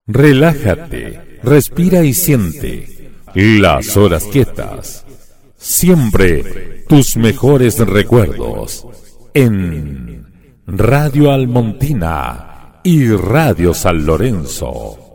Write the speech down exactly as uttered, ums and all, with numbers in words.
Relájate, respira y siente las horas quietas. Siempre tus mejores recuerdos en Radio Almontina y Radio San Lorenzo.